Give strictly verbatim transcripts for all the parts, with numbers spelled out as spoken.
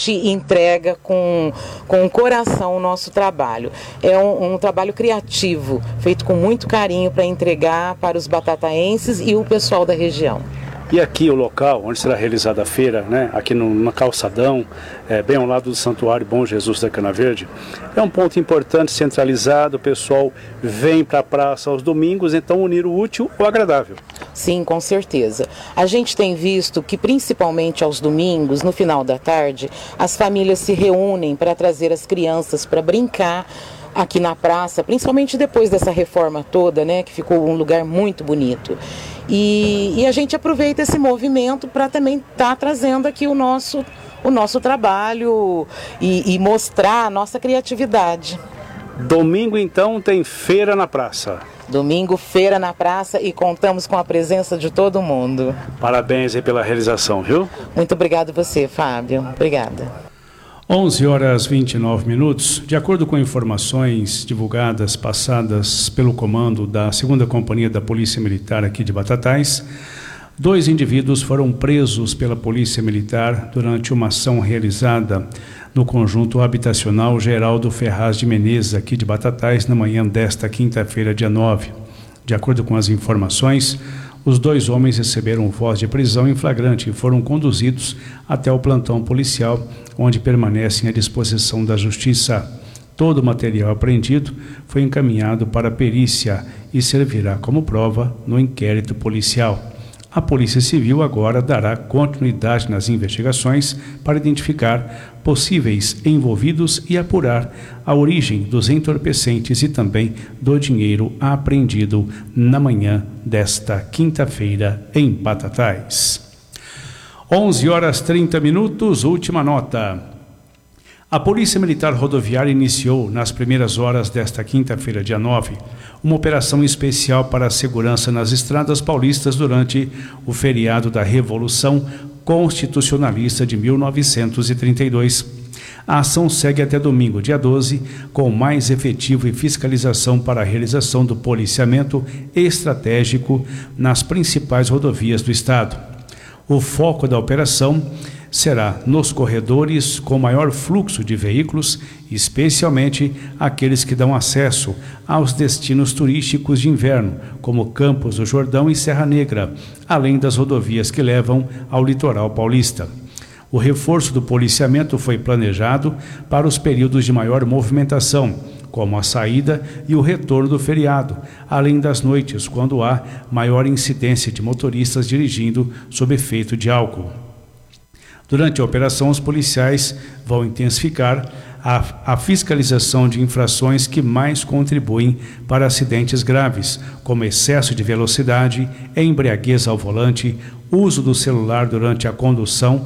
gente entrega com, com o coração o nosso trabalho. É um, um trabalho criativo, feito com muito carinho para entregar para os batataenses e o pessoal da região. E aqui o local onde será realizada a feira, né, aqui no, no calçadão, é, bem ao lado do Santuário Bom Jesus da Cana Verde, é um ponto importante, centralizado, o pessoal vem para a praça aos domingos, então unir o útil ao agradável. Sim, com certeza. A gente tem visto que principalmente aos domingos, no final da tarde, as famílias se reúnem para trazer as crianças para brincar aqui na praça, principalmente depois dessa reforma toda, né, que ficou um lugar muito bonito. E, e a gente aproveita esse movimento para também estar tá trazendo aqui o nosso, o nosso trabalho e, e mostrar a nossa criatividade. Domingo, então, tem feira na praça. Domingo, feira na praça e contamos com a presença de todo mundo. Parabéns aí pela realização, viu? Muito obrigado a você, Fábio. Obrigada. onze horas e vinte e nove minutos. De acordo com informações divulgadas, passadas pelo comando da segunda Companhia da Polícia Militar aqui de Batatais, dois indivíduos foram presos pela Polícia Militar durante uma ação realizada no conjunto habitacional Geraldo Ferraz de Menezes, aqui de Batatais, na manhã desta quinta-feira, dia nove. De acordo com as informações, os dois homens receberam voz de prisão em flagrante e foram conduzidos até o plantão policial, onde permanecem à disposição da Justiça. Todo o material apreendido foi encaminhado para a perícia e servirá como prova no inquérito policial. A Polícia Civil agora dará continuidade nas investigações para identificar possíveis envolvidos e apurar a origem dos entorpecentes e também do dinheiro apreendido na manhã desta quinta-feira em Batatais. onze horas e trinta minutos, última nota. A Polícia Militar Rodoviária iniciou, nas primeiras horas desta quinta-feira, dia nove, uma operação especial para a segurança nas estradas paulistas durante o feriado da Revolução Constitucionalista de mil novecentos e trinta e dois. A ação segue até domingo, dia doze, com mais efetivo e fiscalização para a realização do policiamento estratégico nas principais rodovias do Estado. O foco da operação será nos corredores com maior fluxo de veículos, especialmente aqueles que dão acesso aos destinos turísticos de inverno, como Campos do Jordão e Serra Negra, além das rodovias que levam ao litoral paulista. O reforço do policiamento foi planejado para os períodos de maior movimentação, como a saída e o retorno do feriado, além das noites, quando há maior incidência de motoristas dirigindo sob efeito de álcool. Durante a operação, os policiais vão intensificar a, a fiscalização de infrações que mais contribuem para acidentes graves, como excesso de velocidade, embriaguez ao volante, uso do celular durante a condução,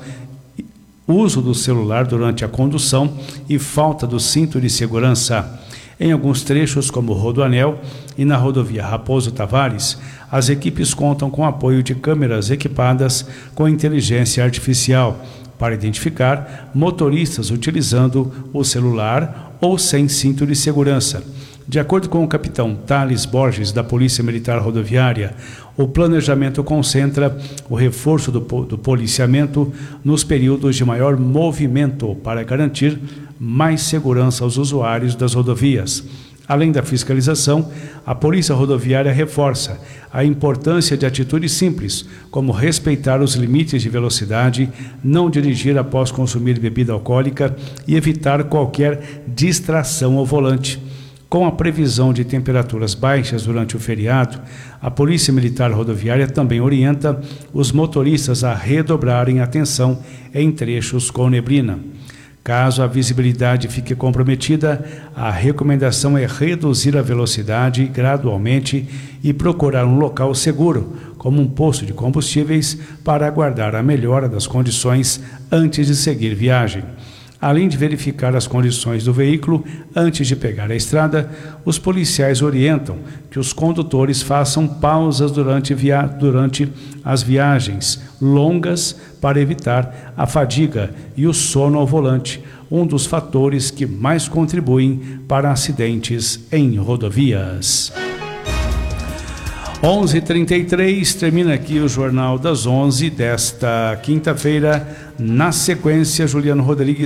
uso do celular durante a condução e falta do cinto de segurança. Em alguns trechos, como o Rodoanel e na rodovia Raposo Tavares, as equipes contam com apoio de câmeras equipadas com inteligência artificial para identificar motoristas utilizando o celular ou sem cinto de segurança. De acordo com o capitão Thales Borges, da Polícia Militar Rodoviária, o planejamento concentra o reforço do, do policiamento nos períodos de maior movimento para garantir mais segurança aos usuários das rodovias. Além da fiscalização, a Polícia Rodoviária reforça a importância de atitudes simples, como respeitar os limites de velocidade, não dirigir após consumir bebida alcoólica e evitar qualquer distração ao volante. Com a previsão de temperaturas baixas durante o feriado, a Polícia Militar Rodoviária também orienta os motoristas a redobrarem atenção em trechos com neblina. Caso a visibilidade fique comprometida, a recomendação é reduzir a velocidade gradualmente e procurar um local seguro, como um posto de combustíveis, para aguardar a melhora das condições antes de seguir viagem. Além de verificar as condições do veículo antes de pegar a estrada, os policiais orientam que os condutores façam pausas durante, via... durante as viagens longas para evitar a fadiga e o sono ao volante, um dos fatores que mais contribuem para acidentes em rodovias. onze e trinta e três, termina aqui o Jornal das onze desta quinta-feira. Na sequência, Juliano Rodrigues